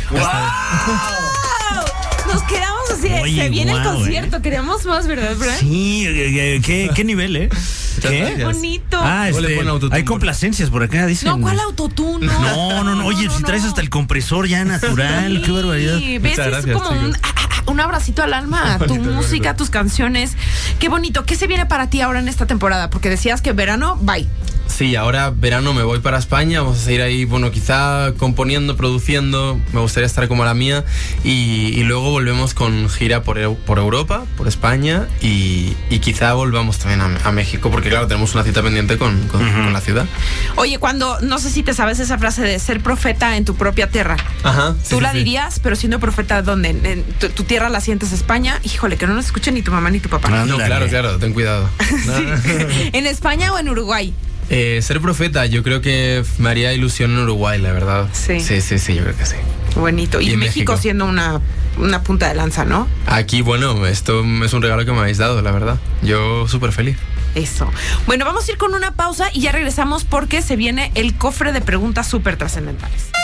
¡Wow! Nos quedamos así. Oye, se viene el guau, concierto. Queríamos más, ¿verdad, Brian? Sí, ¿qué nivel, eh? ¿Qué? gracias. Bonito. Hay complacencias por acá, dicen. No, ¿cuál autotune? No. Oye, si traes hasta el compresor ya natural, qué barbaridad. Sí, ves, Muchas es gracias, como chicos. un abracito al alma, tu Bonito, música, bonito. tus canciones. Qué bonito. ¿Qué se viene para ti ahora en esta temporada? Porque decías que verano, bye. Sí, ahora verano me voy para España, vamos a seguir ahí, bueno, quizá componiendo, produciendo, me gustaría estar como a la mía y luego volvemos con gira por Europa, por España y quizá volvamos también a México, porque claro, tenemos una cita pendiente con la ciudad. Oye, no sé si te sabes esa frase de ser profeta en tu propia tierra. Ajá. Tú la dirías, pero siendo profeta, ¿dónde? ¿En tu tierra la sientes España? Híjole, que no nos escuche ni tu mamá ni tu papá. No, claro, ten cuidado. ¿En España o en Uruguay? Ser profeta, yo creo que me haría ilusión en Uruguay, la verdad. Sí. Sí, yo creo que sí. Bonito. Y en México siendo una punta de lanza, ¿no? Aquí, bueno, esto es un regalo que me habéis dado, la verdad. Yo súper feliz. Eso. Bueno, vamos a ir con una pausa y ya regresamos porque se viene el cofre de preguntas súper trascendentales.